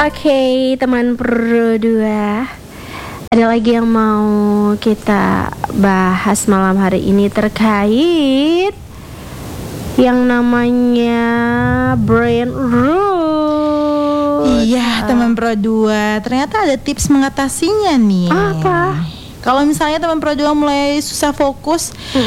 Oke, teman Pro 2. Ada lagi yang mau kita bahas malam hari ini terkait yang namanya brain rot. Iya, teman Pro 2. Ternyata ada tips mengatasinya nih. Apa? Kalau misalnya teman Pro 2 mulai susah fokus,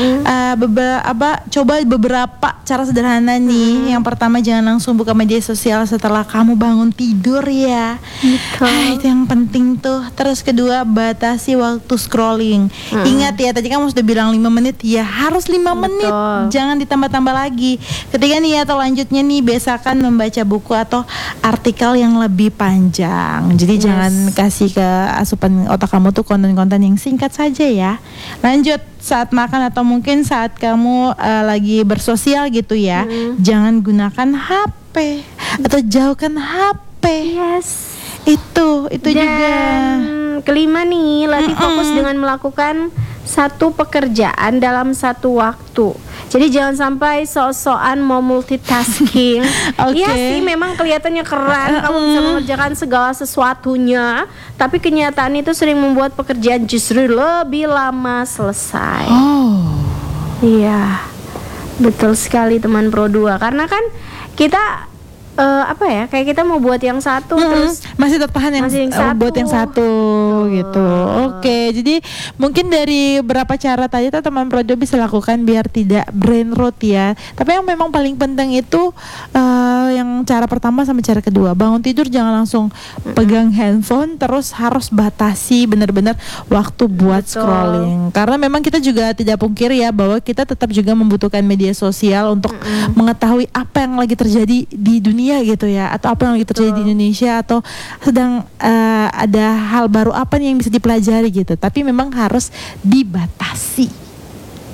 coba beberapa cara sederhana nih. Yang pertama, jangan langsung buka media sosial setelah kamu bangun tidur ya. Itu yang penting tuh. Terus kedua, batasi waktu scrolling. Ingat ya, tadi kamu sudah bilang 5 menit, ya harus 5 menit. Jangan ditambah-tambah lagi. Ketiga nih, atau lanjutnya nih, biasakan membaca buku atau artikel yang lebih panjang. Jadi jangan kasih ke asupan otak kamu tuh konten-konten yang singkat saja ya. Lanjut, saat makan atau mungkin saat kamu lagi bersosial gitu ya, jangan gunakan HP atau jauhkan HP. Itu Dan juga. Kelima nih, latih fokus dengan melakukan satu pekerjaan dalam satu waktu. Jadi jangan sampai sok-sokan mau multitasking. Iya sih, memang kelihatannya keren kamu bisa mengerjakan segala sesuatunya, tapi kenyataan itu sering membuat pekerjaan justru lebih lama selesai. Iya, betul sekali teman Pro 2. Karena kan kita kayak kita mau buat yang satu terus masih tertahan yang buat yang satu gitu. Oke, jadi mungkin dari berapa cara tadi tuh teman Pro 2 bisa lakukan biar tidak brain rot ya. Tapi yang memang paling penting itu yang cara pertama sama cara kedua. Bangun tidur jangan langsung pegang handphone, terus harus batasi benar-benar waktu buat scrolling. Karena memang kita juga tidak pungkiri ya bahwa kita tetap juga membutuhkan media sosial untuk mengetahui apa yang lagi terjadi di dunia gitu ya, atau apa yang lagi terjadi di Indonesia, atau sedang ada hal baru apa nih yang bisa dipelajari gitu. Tapi memang harus dibatasi.